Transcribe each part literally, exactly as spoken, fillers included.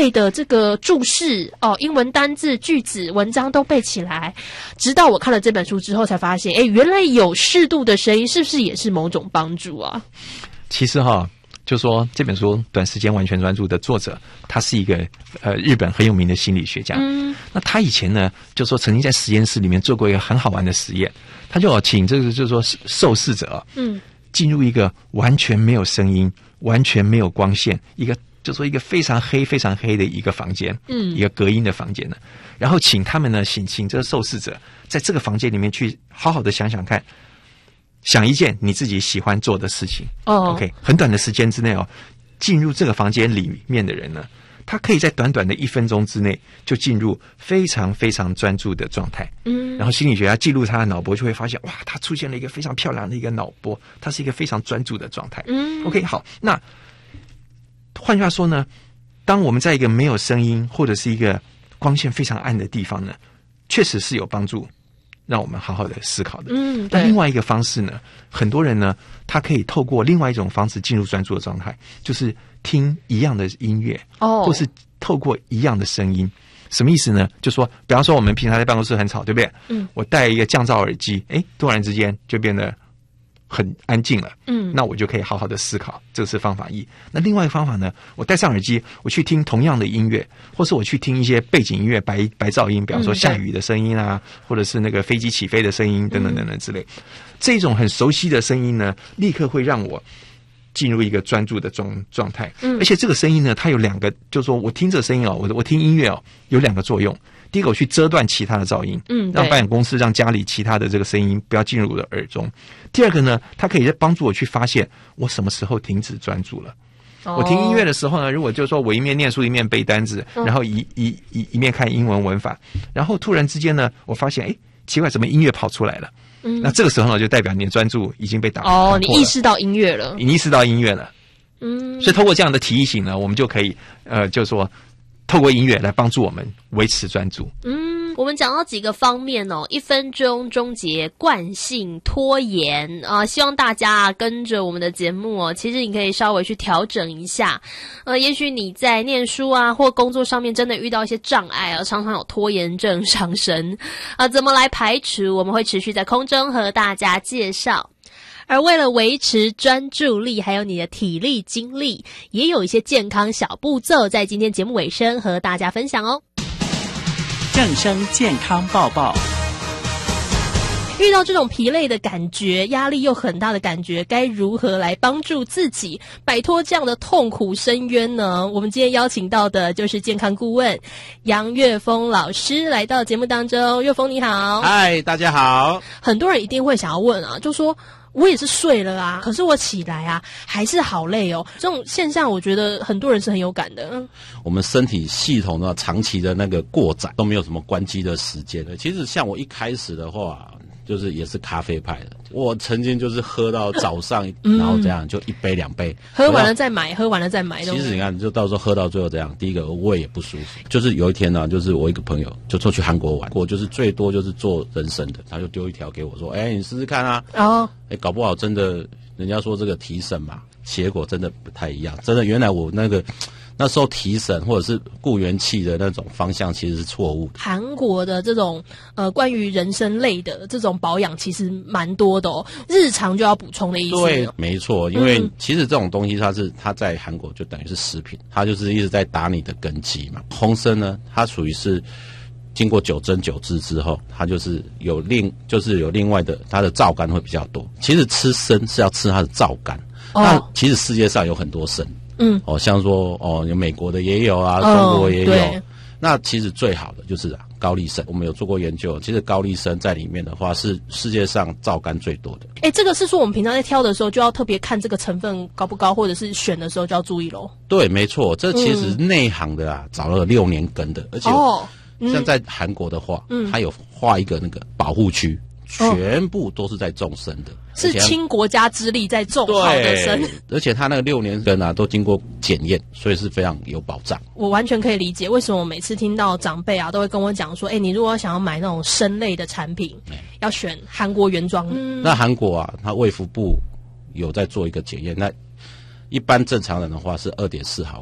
背的这个注释哦，英文单字、句子、文章都背起来。直到我看了这本书之后，才发现，哎，原来有适度的声音，是不是也是某种帮助啊？ 其实哈。就说这本书《短时间完全专注》的作者，他是一个呃日本很有名的心理学家。嗯，那他以前呢，就说曾经在实验室里面做过一个很好玩的实验，他就请这个就是说受试者，嗯，进入一个完全没有声音、完全没有光线，一个就说一个非常黑、非常黑的一个房间，嗯，一个隔音的房间呢，然后请他们呢，请请这个受试者在这个房间里面去好好的想想看。想一件你自己喜欢做的事情。哦、oh. ，OK， 很短的时间之内哦，进入这个房间里面的人呢，他可以在短短的一分钟之内就进入非常非常专注的状态。嗯，然后心理学家记录他的脑波，就会发现哇，他出现了一个非常漂亮的一个脑波，他是一个非常专注的状态。嗯 ，OK， 好，那换句话说呢，当我们在一个没有声音或者是一个光线非常暗的地方呢，确实是有帮助。让我们好好的思考的。嗯，那另外一个方式呢，很多人呢，他可以透过另外一种方式进入专注的状态，就是听一样的音乐，哦，或是透过一样的声音。什么意思呢？就说，比方说我们平常在办公室很吵，对不对？嗯，我戴一个降噪耳机，哎，突然之间就变得很安静了。嗯，那我就可以好好的思考，这个是方法一。那另外一个方法呢，我戴上耳机，我去听同样的音乐，或是我去听一些背景音乐、白白噪音，比方说下雨的声音啊，嗯、或者是那个飞机起飞的声音等等等等之类。嗯、这种很熟悉的声音呢，立刻会让我进入一个专注的状状态。嗯，而且这个声音呢，它有两个，就是说我听这个声音哦，我我听音乐哦，有两个作用。第一个，我去遮断其他的噪音，嗯，让办公室、让家里其他的这个声音不要进入我的耳中。第二个呢，它可以帮助我去发现我什么时候停止专注了。哦、我听音乐的时候呢，如果就是说我一面念书一面背单字，嗯、然后一一一一面看英文文法，然后突然之间呢，我发现哎，奇怪，怎么音乐跑出来了？嗯，那这个时候呢，就代表你的专注已经被打哦， 你意识到音乐了， 你意识到音乐了。嗯，所以透过这样的提醒呢，我们就可以呃，就是说。透过音乐来帮助我们维持专注。 嗯，我们讲到几个方面哦，一分钟终结惯性拖延啊、呃，希望大家跟着我们的节目哦，其实你可以稍微去调整一下。呃，也许你在念书啊或工作上面真的遇到一些障碍啊，常常有拖延症上升啊、呃，怎么来排除？我们会持续在空中和大家介绍。而为了维持专注力，还有你的体力精力，也有一些健康小步骤，在今天节目尾声和大家分享哦。 正声健康报报。 遇到这种疲累的感觉，压力又很大的感觉，该如何来帮助自己摆脱这样的痛苦深渊呢？我们今天邀请到的就是健康顾问杨岳峰老师来到节目当中。岳峰你好。 嗨，大家好。 很多人一定会想要问啊，就说我也是睡了啊，可是我起来啊还是好累哦。这种现象我觉得很多人是很有感的。嗯， 我们身体系统呢长期的那个过载都没有什么关机的时间的。其实像我一开始的话就是也是咖啡派的，我曾经就是喝到早上、嗯、然后这样就一杯两杯， 喝完了再买，喝完了再买。 其实你看就到时候喝到最后这样，第一个胃也不舒服。就是有一天呢，就是我一个朋友就出去韩国玩，我就是最多就是做人参的，他就丢一条给我说，哎、欸，你试试看啊。哦，哎、欸，搞不好真的人家说这个提神嘛，结果真的不太一样。真的原来我那个那时候提神或者是固元气的那种方向其实是错误的。 韩国的这种呃关于人参类的这种保养其实蛮多的哦，日常就要补充的意思。 对，没错，因为其实这种东西它是它在韩国就等于是食品，它就是一直在打你的根基嘛。红参呢，它属于是经过九蒸九制之后，它就是有另就是有另外的它的皂苷会比较多。其实吃参是要吃它的皂苷，哦、那其实世界上有很多参。嗯，哦，像说哦，有美国的也有啊，中国也有。哦、那其实最好的就是啊，高丽参，我们有做过研究，其实高丽参在里面的话是世界上皂苷最多的。 哎，这个是说我们平常在挑的时候就要特别看这个成分高不高，或者是选的时候就要注意咯。 对，没错，这其实内行的啊，找了六年耕的，而且像在韩国的话，嗯，它有画一个那个保护区。全部都是在种参的， 是倾国家之力在种好的参， 而且他那个六年根啊都经过检验，所以是非常有保障。 我完全可以理解为什么我每次听到长辈啊都会跟我讲说，哎、欸，你如果想要买那种参类的产品，欸、要选韩国原装。嗯、 那韩国啊，它卫福部有在做一个检验，那一般正常人的话是 二点四毫克。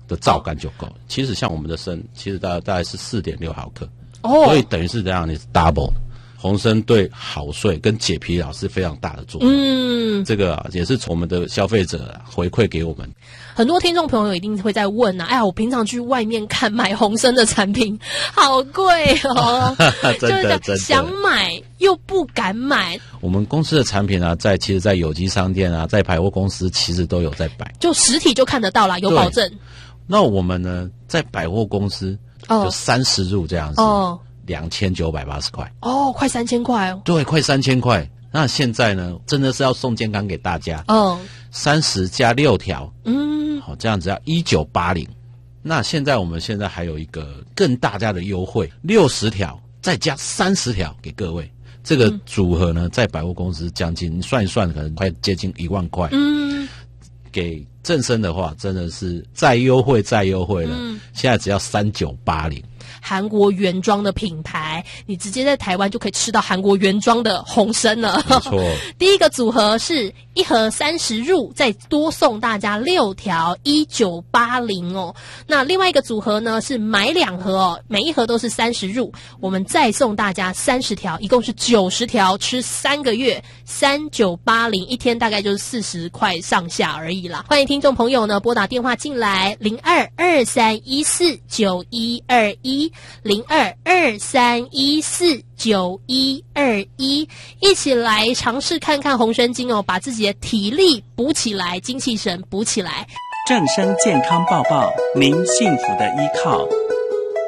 的皂苷就够了。其实像我们的砷，其实大概大概是四点六毫克， 哦， 所以等于是这样，你是 double。红参对好睡跟解疲劳是非常大的作用。嗯，这个、啊、也是从我们的消费者、啊、回馈给我们。 很多听众朋友一定会在问啊，哎呀，我平常去外面看买红参的产品，好贵哦， 真的真的想买又不敢买。 我们公司的产品啊，在其实，在有机商店啊，在百货公司其实都有在摆， 就实体就看得到啦，有保证。 那我们呢，在百货公司就三十入这样子。哦。两千九百八十块哦，快三千块哦。 对，快三千块。那现在呢，真的是要送健康给大家。哦，三十加六条，嗯，好，这样子要一九八零。那现在我们现在还有一个更大家的优惠，六十条再加三十条给各位。这个组合呢，在百货公司将近你算一算，可能快接近一万块。嗯，给正生的话，真的是再优惠再优惠了。嗯，现在只要三九八零。 韩国原装的品牌，你直接在台湾就可以吃到韩国原装的红参了。 没错， 第一个组合是一盒三十入，再多送大家六条，一九八零哦。那另外一个组合呢是买两盒哦，每一盒都是三十入，我们再送大家三十条，一共是九十条，吃三个月，三九八零，一天大概就是四十块上下而已啦。欢迎听众朋友呢拨打电话进来，零二二三一四九一二一。零二二三一四九一二一，一起来尝试看看红参精哦，把自己的体力补起来，精气神补起来。 正声健康报报，您幸福的依靠。